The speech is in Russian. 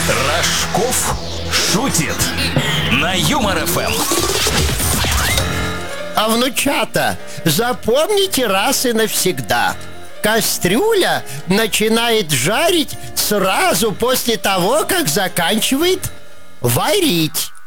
Рожков шутит на Юмор ФМ. А внучата, запомните раз и навсегда: кастрюля начинает жарить сразу после того, как заканчивает варить.